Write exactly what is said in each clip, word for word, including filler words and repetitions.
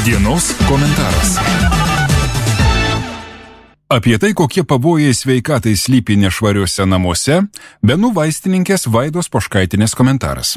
Dienos komentaras. Apie tai, kokie pavojai sveikatai slypi nešvariuose namuose, Benų vaistininkės Vaidos Poškaitinės komentaras.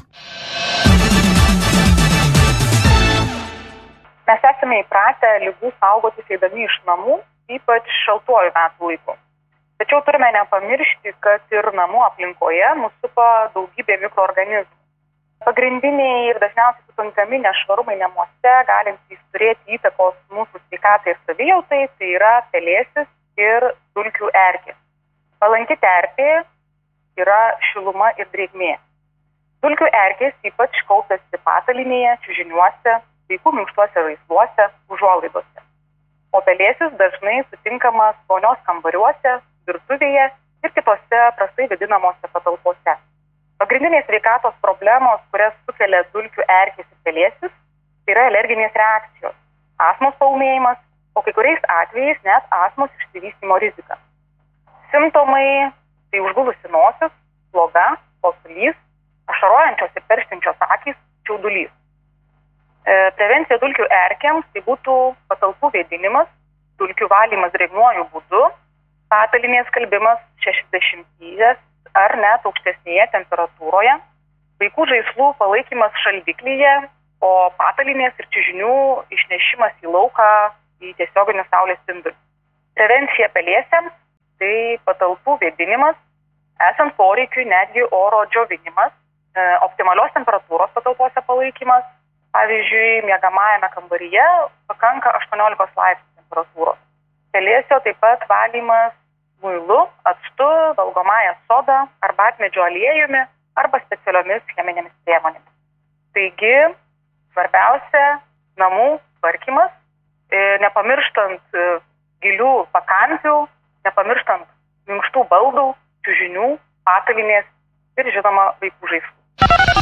Mes esame įpratę ligų saugotis eidami iš namų, ypač šaltuoju metų laiku. Tačiau turime nepamiršti, kad ir namų aplinkoje mus supa daugybė mikroorganizmų. Pagrindiniai ir dažniausiai sutinkami nešvarumai namuose, galintys turėti įtakos mūsų sveikatai ir savijautai, tai yra pelėsis ir dulkių erkės. Palanki terpė yra šiluma ir drėgmė. Dulkių erkės ypač kaupiasi patalynėje, čiužiniuose, vaikų minkštuose žaisluose, užuolaidose. O pelėsis dažnai sutinkamas vonios kambariuose, virtuvėje ir kitose prastai vėdinamose patalpose. Pagrindinės sveikatos problemos, kurias sukelia dulkių erkės ir pelėsis, tai yra alerginės reakcijos, astmos paūmėjimas, o kai kuriais atvejais net astmos išsivystymo rizika. Simptomai tai užgulusi nosis, sloga, kosulys, ašarojančios ir perštinčios akys, čiaudulys. E, prevencija dulkių erkėms tai būtų patalpų vėdinimas, dulkių valymas drėgnuoju būdu, patalynės skalbimas šešiasdešimties ar net aukštesnėje temperatūroje, vaikų žaislų palaikymas šaldiklyje, o patalynės ir čiužinių išnešimas į lauką į tiesioginius saulės spindulius. Prevencija pelėsiams tai patalpų vėdinimas, esant poreikiui netgi oro džiovinimas, e, optimalios temperatūros patalpose palaikymas, pavyzdžiui, miegamajame kambaryje pakanka aštuoniolikos laipsnių temperatūros. Pelėsio taip pat valymas muilu, actu, valgomąją sodą, arbatmedžio aliejumi arba specialiomis cheminėmis priemonėmis. Taigi, svarbiausia namų tvarkymas, nepamirštant gilių pakampių, nepamirštant minkštų baldų, čiužinių, patalynės ir žinoma vaikų žaislų.